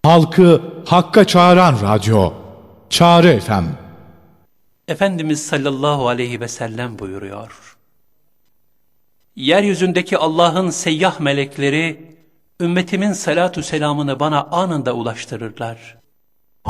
Halkı hakka çağıran radyo, Çağrı FM. Efendimiz sallallahu aleyhi ve sellem buyuruyor: yeryüzündeki Allah'ın seyyah melekleri ümmetimin salatu selamını bana anında ulaştırırlar.